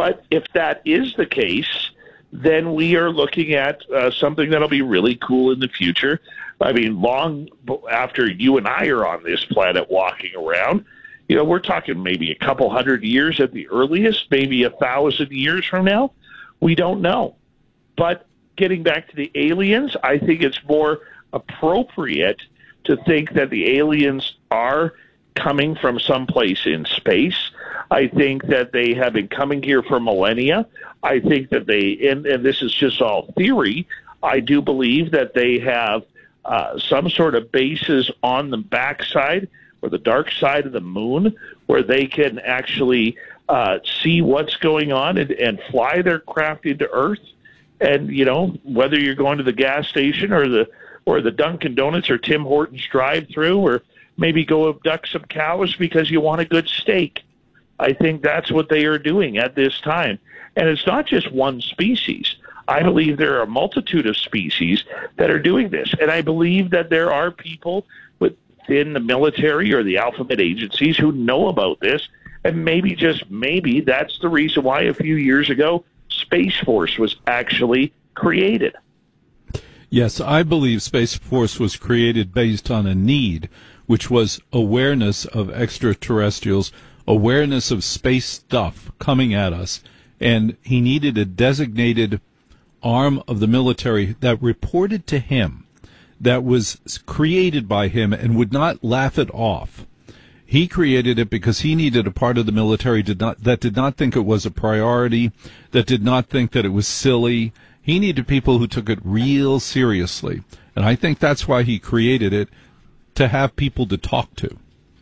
But if that is the case, then we are looking at something that'll be really cool in the future. I mean, long after you and I are on this planet walking around, we're talking maybe a couple hundred years at the earliest, maybe 1,000 years from now. We don't know. But getting back to the aliens, I think it's more appropriate to think that the aliens are coming from someplace in space. I think that they have been coming here for millennia. I think that and this is just all theory, I do believe that they have some sort of bases on the backside or the dark side of the moon where they can actually see what's going on and fly their craft into Earth. And, whether you're going to the gas station or the Dunkin' Donuts or Tim Hortons drive-through, or maybe go abduct some cows because you want a good steak. I think that's what they are doing at this time. And it's not just one species. I believe there are a multitude of species that are doing this. And I believe that there are people within the military or the alphabet agencies who know about this. And maybe, just maybe, that's the reason why a few years ago Space Force was actually created. Yes, I believe Space Force was created based on a need, which was awareness of extraterrestrials, awareness of space stuff coming at us, and he needed a designated arm of the military that reported to him, that was created by him and would not laugh it off. He created it because he needed a part of the military that did not think it was a priority, that did not think that it was silly. He needed people who took it real seriously. And I think that's why he created it, to have people to talk to.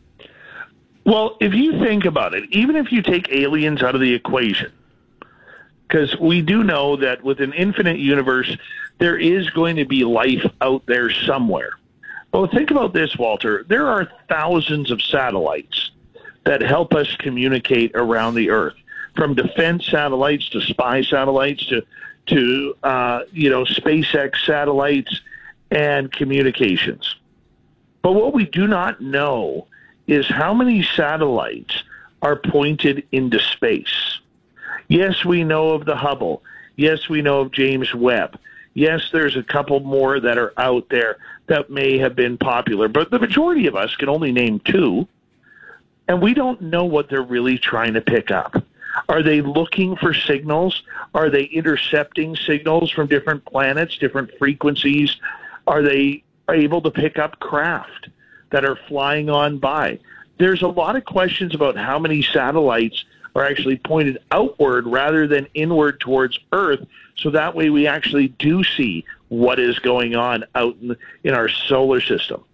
Well, if you think about it, even if you take aliens out of the equation, because we do know that with an infinite universe, there is going to be life out there somewhere. Well, think about this, Walter. There are thousands of satellites that help us communicate around the Earth, from defense satellites to spy satellites to SpaceX satellites and communications. But what we do not know is how many satellites are pointed into space. Yes, we know of the Hubble. Yes, we know of James Webb. Yes, there's a couple more that are out there that may have been popular, but the majority of us can only name two, and we don't know what they're really trying to pick up. Are they looking for signals? Are they intercepting signals from different planets, different frequencies? Are they able to pick up craft that are flying on by? There's a lot of questions about how many satellites are actually pointed outward rather than inward towards Earth, so that way we actually do see what is going on out in our solar system.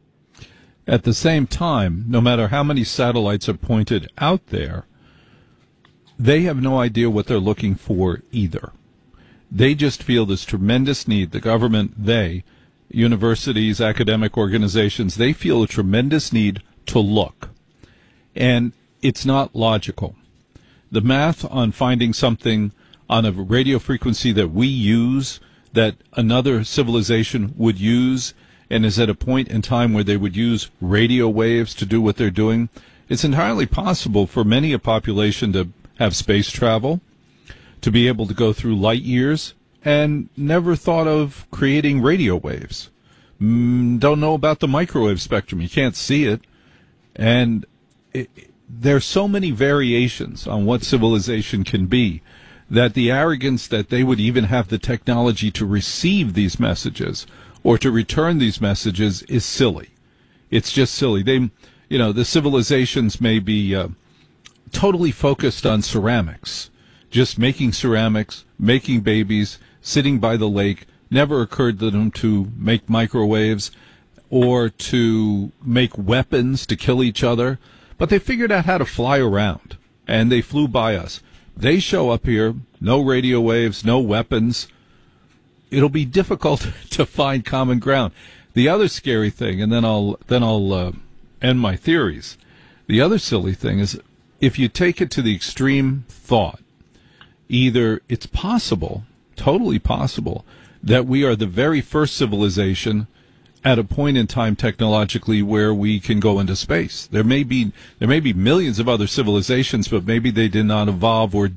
At the same time, no matter how many satellites are pointed out there, they have no idea what they're looking for either. They just feel this tremendous need. The government, universities, academic organizations, they feel a tremendous need to look. And it's not logical. The math on finding something on a radio frequency that we use, that another civilization would use, and is at a point in time where they would use radio waves to do what they're doing, it's entirely possible for many a population to have space travel, to be able to go through light years, and never thought of creating radio waves. Don't know about the microwave spectrum. You can't see it. And there's so many variations on what civilization can be that the arrogance that they would even have the technology to receive these messages or to return these messages is silly. It's just silly. The civilizations may be totally focused on ceramics, just making ceramics, making babies, sitting by the lake. Never occurred to them to make microwaves or to make weapons to kill each other. But they figured out how to fly around, and they flew by us. They show up here, no radio waves, no weapons. It'll be difficult to find common ground. The other scary thing, and then I'll end my theories. The other silly thing is, if you take it to the extreme thought, either it's possible, totally possible, that we are the very first civilization at a point in time technologically where we can go into space. There may be millions of other civilizations, but maybe they did not evolve or